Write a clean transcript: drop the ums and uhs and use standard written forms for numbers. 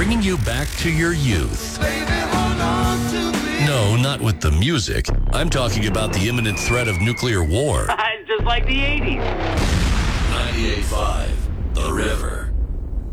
bringing you back to your youth. No, not with the music. I'm talking about the imminent threat of nuclear war. Just like the 80s. 98.5, The River.